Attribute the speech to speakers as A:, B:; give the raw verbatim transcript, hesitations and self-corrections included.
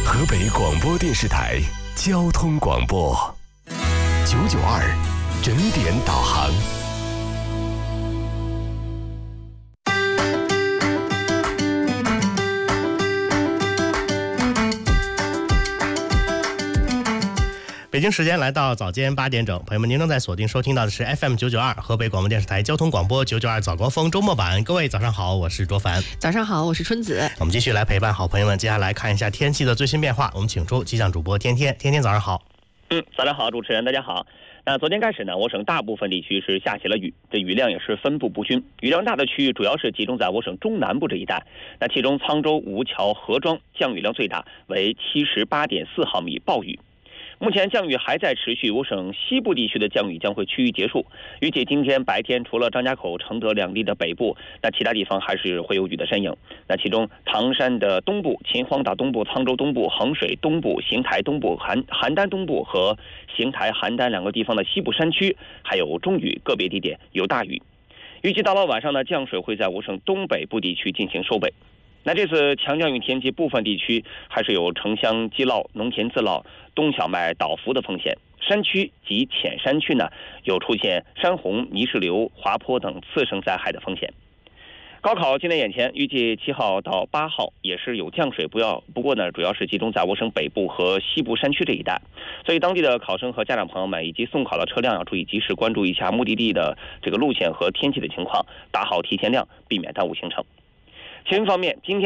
A: 河北广播电视台交通广播九九二整点导航。
B: 北京时间来到早间八点整，朋友们，您正在锁定收听到的是 F M 九九二河北广播电视台交通广播九九二早高峰周末版。各位早上好，我是卓凡。
C: 早上好，我是春子。
B: 我们继续来陪伴好朋友们，接下来看一下天气的最新变化。我们请出气象主播天天，天天早上好。
D: 嗯，早上好，主持人大家好。那昨天开始呢，我省大部分地区是下起了雨，这雨量也是分布不均，雨量大的区域主要是集中在我省中南部这一带。那其中沧州、吴桥、何庄降雨量最大，为七十八点四毫米暴雨。目前降雨还在持续，我省西部地区的降雨将会趋于结束。预计今天白天除了张家口、承德两地的北部，那其他地方还是会有雨的身影。那其中唐山的东部、秦皇岛东部、沧州东部、衡水东部、邢台东部、邯邯郸东部和邢台、邯郸两个地方的西部山区还有中雨，个别地点有大雨。预计到了晚上呢，降水会在我省东北部地区进行收北。那这次强降雨天气，部分地区还是有城乡积涝、农田自涝、冬小麦倒伏的风险。山区及浅山区呢，有出现山洪、泥石流、滑坡等次生灾害的风险。高考近在眼前，预计七号到八号也是有降水，不要不过呢，主要是集中在我省北部和西部山区这一带，所以当地的考生和家长朋友们以及送考的车辆要注意及时关注一下目的地的这个路线和天气的情况，打好提前量，避免耽误行程。气温方面，今天